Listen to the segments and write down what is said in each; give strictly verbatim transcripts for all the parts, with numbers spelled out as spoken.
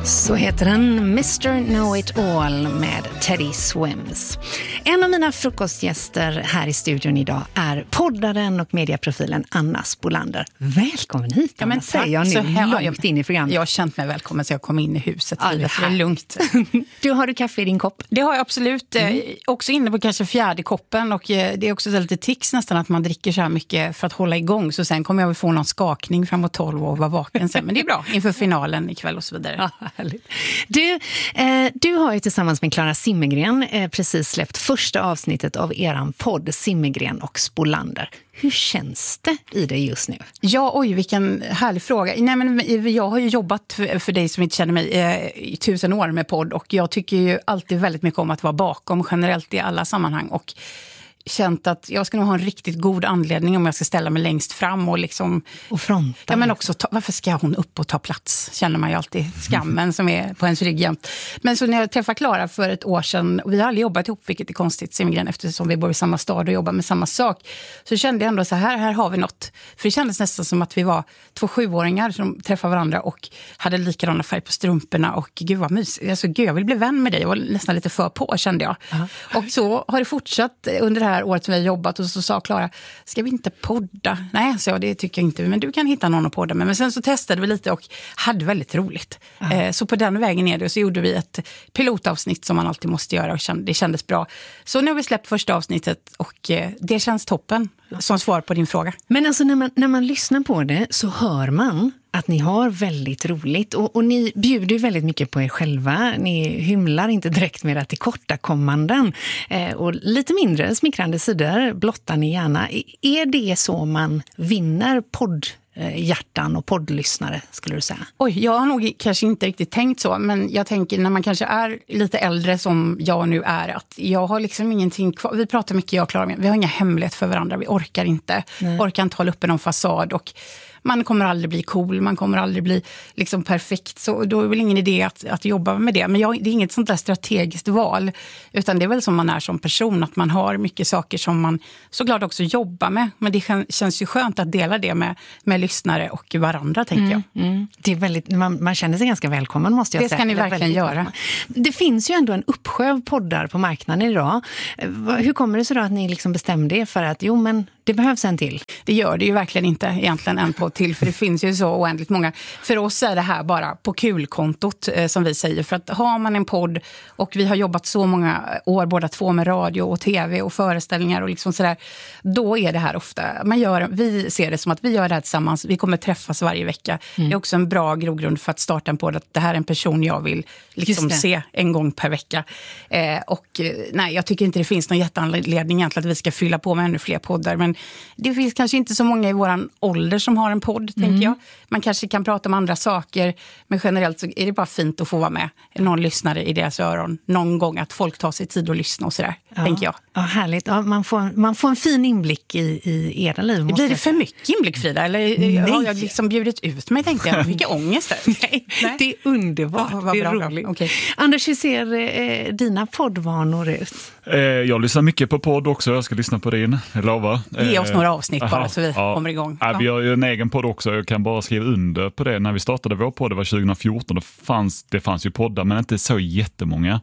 Så heter den mister Know-It-All med Teddy Swims. En av mina frukostgäster här i studion idag är poddaren och mediaprofilen Anna Spolander. Välkommen hit, Anna, ja, säger jag nu så här, långt jag, in i programmet. Jag har känt mig välkommen så jag kom in i huset. Ja, det, är lugnt. Du, har du kaffe i din kopp? Det har jag absolut. Mm. Också inne på kanske fjärde koppen. Och det är också så lite tics nästan att man dricker så här mycket för att hålla igång. Så sen kommer jag väl få någon skakning framåt tolv och vara vaken sen. Men det är bra inför finalen ikväll och så vidare. Ja, härligt. Du, eh, du har ju tillsammans med Clara Zimmergren eh, precis släppt första avsnittet av eran podd Zimmergren och Spolander. Hur känns det i det just nu? Ja, oj, vilken härlig fråga. Nej, men jag har ju jobbat för, för dig som inte känner mig eh, i tusen år med podd. Och jag tycker ju alltid väldigt mycket om att vara bakom generellt i alla sammanhang. Och känt att jag ska nog ha en riktigt god anledning om jag ska ställa mig längst fram och liksom... Och fronta. Ja, men också, ta, varför ska hon upp och ta plats? Känner man ju alltid skammen som är på ens rygg jämt. Men så när jag träffade Clara för ett år sedan, och vi har aldrig jobbat ihop, vilket är konstigt, Zimmergren, eftersom vi bor i samma stad och jobbar med samma sak, så kände jag ändå så här, här har vi något. För det kändes nästan som att vi var två sjuåringar som träffade varandra och hade likadana färg på strumporna och gud vad mysigt. Alltså, gud, jag vill bli vän med dig. Jag var nästan lite för på, kände jag. Uh-huh. Och så har det fortsatt under det här året som vi har jobbat, och så sa Clara, ska vi inte podda? Nej, så det tycker jag inte, men du kan hitta någon att podda med. Men sen så testade vi lite och hade väldigt roligt. Uh-huh. Eh, så på den vägen är det, och så gjorde vi ett pilotavsnitt som man alltid måste göra, och det kändes bra. Så nu har vi släppt första avsnittet och eh, det känns toppen, som svar på din fråga. Men alltså när man, när man lyssnar på det så hör man att ni har väldigt roligt, och, och ni bjuder väldigt mycket på er själva. Ni hymlar inte direkt med era tillkortakommanden, eh, och lite mindre smickrande sidor blottar ni gärna. Är det så man vinner podd? Hjärtan och poddlyssnare, skulle du säga? Oj, jag har nog kanske inte riktigt tänkt så, men jag tänker när man kanske är lite äldre som jag nu är, att jag har liksom ingenting kvar. Vi pratar mycket, jag och Clara, vi har inga hemlighet för varandra, vi orkar inte. Nej. Orkar inte hålla uppe någon fasad, och man kommer aldrig bli cool, man kommer aldrig bli liksom perfekt, så då är väl ingen idé att, att jobba med det. Men jag, det är inget sånt där strategiskt val, utan det är väl som man är som person, att man har mycket saker som man såklart också jobbar med, men det känns ju skönt att dela det med, med lyssnare och varandra, tänker mm, jag. Mm. Det är väldigt, man, man känner sig ganska välkommen, måste jag det säga. Det ska ni verkligen väldigt göra. Välkommen. Det finns ju ändå en uppsjö av poddar på marknaden idag. Hur kommer det sig då att ni liksom bestämde er för att jo, men det behövs en till? Det gör det ju verkligen inte egentligen en podd till, för det finns ju så oändligt många. För oss är det här bara på kulkontot, eh, som vi säger. För att har man en podd, och vi har jobbat så många år båda två med radio och tv och föreställningar och liksom sådär, då är det här ofta, man gör, vi ser det som att vi gör det här tillsammans, vi kommer träffas varje vecka. Mm. Det är också en bra grogrund för att starta en podd, att det här är en person jag vill liksom se en gång per vecka. Eh, och nej, jag tycker inte det finns någon jätteanledning egentligen att vi ska fylla på med ännu fler poddar, men det finns kanske inte så många i våran ålder som har en podd, mm. tänker jag. Man kanske kan prata om andra saker, men generellt så är det bara fint att få vara med någon lyssnare i deras öron någon gång, att folk tar sig tid att lyssna och sådär, ja. tänker jag. Ja, härligt. Ja, man, får, man får en fin inblick i, i era liv. Blir det för mycket inblick, Frida? Eller Nej. har jag liksom bjudit ut mig, tänkte jag? Vilka ångest det. Nej, Nej, det är underbart. Ja, det är bra, roligt. Okay. Anders, hur ser eh, dina poddvanor ut? Eh, jag lyssnar mycket på podd också. Jag ska lyssna på din, jag lovar. Eh, Ge oss några avsnitt bara, aha, så vi ja. kommer igång. Ja. Vi har ju en egen podd också. Jag kan bara skriva under på det. När vi startade vår podd, det var tjugo fjorton, det fanns, det fanns ju poddar, men inte så jättemånga.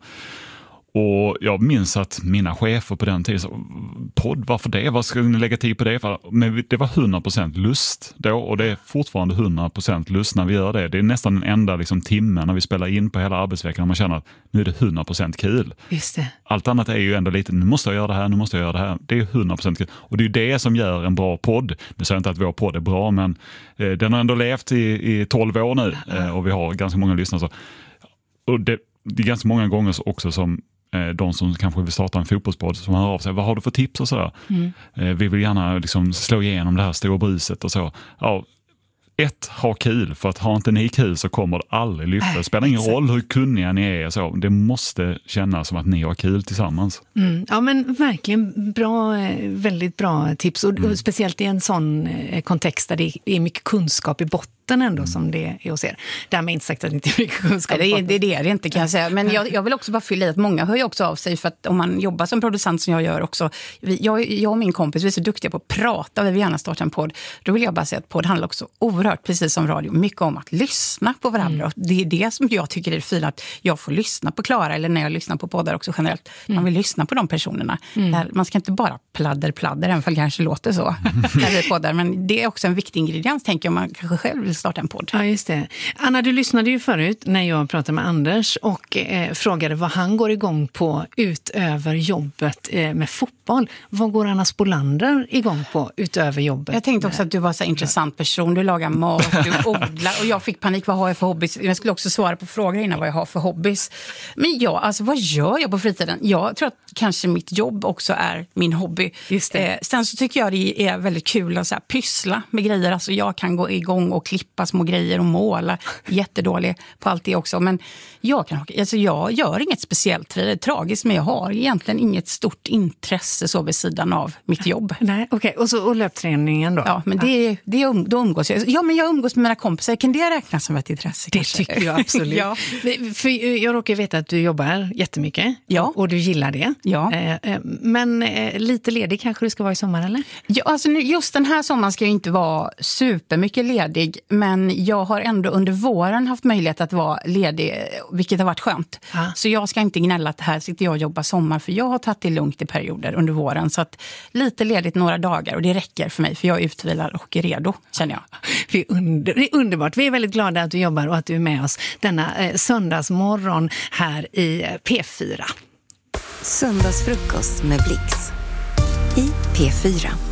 Och jag minns att mina chefer på den tiden sa, podd, varför det? Vad ska ni lägga tid på det? Men det var hundra procent lust då, och det är fortfarande hundra procent lust när vi gör det. Det är nästan den enda liksom, timmen när vi spelar in på hela arbetsveckan, man känner att nu är det hundra procent kul. Just det. Allt annat är ju ändå lite, nu måste jag göra det här, nu måste jag göra det här. Det är hundra procent kul. Och det är ju det som gör en bra podd. Nu säger jag inte att vår podd är bra, men eh, den har ändå levt i, i tolv år nu, eh, och vi har ganska många lyssnare. Så. Och det, det är ganska många gånger också som de som kanske vill starta en fotbollspodd som hör av sig, vad har du för tips och sådär. Mm. Vi vill gärna liksom slå igenom det här stora bruset och så. Ja, ett, ha kul, för att har inte ni kul så kommer det aldrig lyfta. Det spelar ingen roll hur kunniga ni är, så det måste kännas som att ni har kul tillsammans. Mm. Ja, men verkligen bra, väldigt bra tips, och, mm. och speciellt i en sån kontext där det är mycket kunskap i botten ändå, mm. som det är hos er. Därmed inte sagt att det inte är mycket kunskap. Nej, det, är, det är det, det är inte, kan jag säga. Men jag, jag vill också bara fylla i att många hör ju också av sig, för att om man jobbar som producent som jag gör också, vi, jag, jag och min kompis, vi är så duktiga på att prata, vi vill gärna starta en podd. Då vill jag bara säga att podd handlar också oerhört oerhört, precis som radio, mycket om att lyssna på varandra. Mm. Det är det som jag tycker är det fina, att jag får lyssna på Klara, eller när jag lyssnar på poddar också generellt. Mm. Man vill lyssna på de personerna. Mm. Där man ska inte bara pladder, pladder, även om det kanske låter så när vi poddar. Men det är också en viktig ingrediens, tänker jag, om man kanske själv vill starta en podd. Ja, just det. Anna, du lyssnade ju förut när jag pratade med Anders och eh, frågade vad han går igång på utöver jobbet eh, med fotboll. Vad går Anna Spolander igång på utöver jobbet? Jag tänkte också att du var så intressant person. Du lagar mat, du odlar, och jag fick panik. Vad har jag för hobbys? Jag skulle också svara på frågor innan vad jag har för hobbys. Men ja, alltså vad gör jag på fritiden? Jag tror att kanske mitt jobb också är min hobby. Just det. Eh, sen så tycker jag det är väldigt kul att så här, pyssla med grejer. Alltså jag kan gå igång och klippa små grejer och måla. Jättedålig på allt det också. Men jag, kan, alltså jag gör inget speciellt. Det är tragiskt, men jag har egentligen inget stort intresse så vid sidan av mitt jobb. Nej, okej. Okay. Och så och löpträningen då? Ja, men det, det um, då umgås jag. Ja, men jag umgås med mina kompisar. Kan det räknas som ett intresse? Det kanske? tycker jag absolut. Ja. För jag råkar veta att du jobbar jättemycket. Ja. Och du gillar det. Ja. Men lite ledig kanske du ska vara i sommar, eller? Ja, alltså just den här sommaren ska jag inte vara supermycket ledig. Men jag har ändå under våren haft möjlighet att vara ledig, vilket har varit skönt. Ah. Så jag ska inte gnälla att här sitter jag och jobbar sommar. För jag har tagit det lugnt i perioder under våren. Så att lite ledigt några dagar, och det räcker för mig. För jag är utvilad och är redo, känner jag. Det är, under, det är underbart. Vi är väldigt glada att du jobbar och att du är med oss denna eh, söndagsmorgon här i P fyra. Söndagsfrukost med Blix i P fyra.